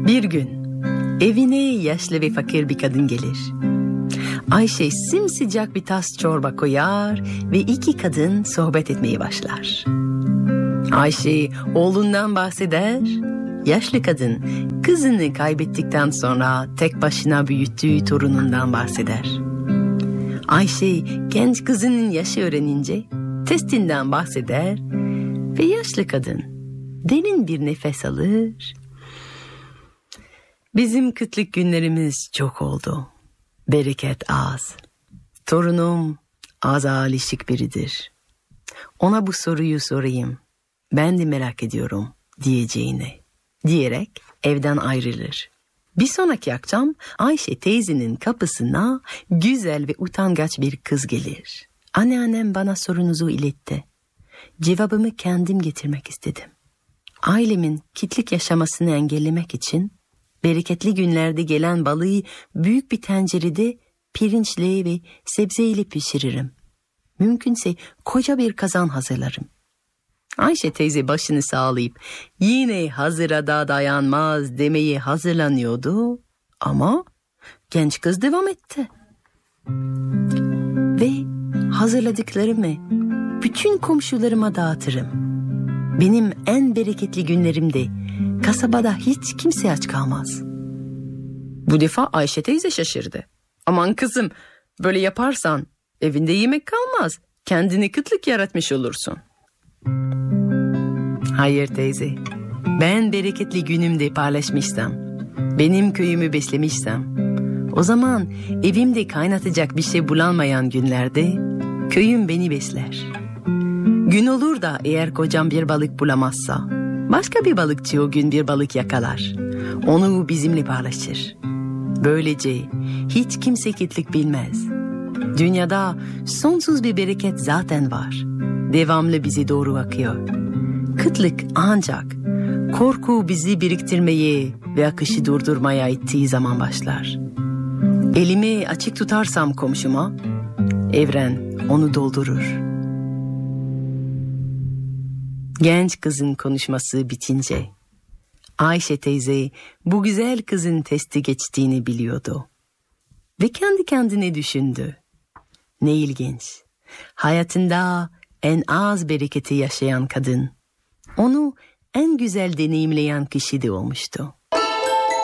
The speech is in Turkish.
Bir gün evine yaşlı ve fakir bir kadın gelir. Ayşe simsıcak bir tas çorba koyar ve iki kadın sohbet etmeye başlar. Ayşe oğlundan bahseder, yaşlı kadın kızını kaybettikten sonra tek başına büyüttüğü torunundan bahseder. Ayşe genç kızının yaşı öğrenince testinden bahseder ve yaşlı kadın derin bir nefes alır. Bizim kıtlık günlerimiz çok oldu. Bereket az. Torunum az alışık biridir. Ona bu soruyu sorayım. Ben de merak ediyorum diyerek evden ayrılır. Bir sonraki akşam Ayşe teyzenin kapısına güzel ve utangaç bir kız gelir. Anneannem bana sorunuzu iletti. Cevabımı kendim getirmek istedim. Ailemin kıtlık yaşamasını engellemek için bereketli günlerde gelen balığı büyük bir tencerede pirinçle ve sebzeyle pişiririm. Mümkünse koca bir kazan hazırlarım. Ayşe teyze başını sağlayıp yine hazıra da dayanmaz demeye hazırlanıyordu ama genç kız devam etti. Ve hazırladıklarımı bütün komşularıma dağıtırım. Benim en bereketli günlerimde kasabada hiç kimse aç kalmaz. Bu defa Ayşe teyze şaşırdı. Aman kızım, böyle yaparsan evinde yemek kalmaz. Kendini kıtlık yaratmış olursun. Hayır teyze, ben bereketli günümde paylaşmışsam, benim köyümü beslemişsem, o zaman evimde kaynatacak bir şey bulanmayan günlerde köyüm beni besler. Gün olur da eğer kocam bir balık bulamazsa, başka bir balıkçı o gün bir balık yakalar. Onu bizimle paylaşır. Böylece hiç kimse kıtlık bilmez. Dünyada sonsuz bir bereket zaten var. Devamlı bize doğru akıyor. Kıtlık ancak korku bizi biriktirmeye ve akışı durdurmaya ittiği zaman başlar. Elimi açık tutarsam komşuma, evren onu doldurur. Genç kızın konuşması bitince Ayşe teyze bu güzel kızın testi geçtiğini biliyordu. Ve kendi kendine düşündü. Ne ilginç. Hayatında en az bereketi yaşayan kadın, onu en güzel deneyimleyen kişi de olmuştu.